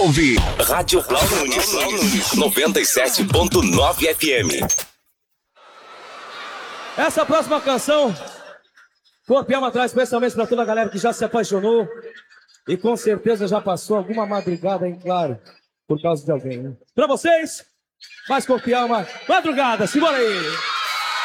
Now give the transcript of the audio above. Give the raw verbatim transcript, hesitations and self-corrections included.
Ouve Rádio Blau Nunes, noventa e sete ponto nove F M. Essa próxima canção, Corpiama traz especialmente para toda a galera que já se apaixonou e com certeza já passou alguma madrugada, hein, claro, por causa de alguém, né? Para vocês, mais Corpiama, madrugada, simbora aí!